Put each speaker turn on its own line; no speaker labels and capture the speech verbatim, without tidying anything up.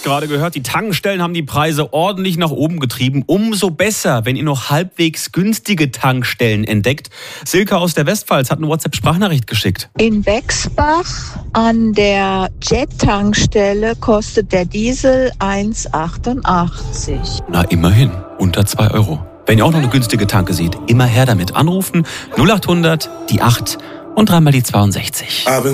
gerade gehört, die Tankstellen haben die Preise ordentlich nach oben getrieben. Umso besser, wenn ihr noch halbwegs günstige Tankstellen entdeckt. Silke aus der Westpfalz hat eine WhatsApp-Sprachnachricht geschickt.
In Wexbach an der Jet-Tankstelle kostet der Diesel eins Komma achtundachtzig.
Na, immerhin. Unter zwei Euro. Wenn ihr auch noch eine günstige Tanke seht, immer her damit anrufen. null acht hundert, die acht und dreimal die zweiundsechzig.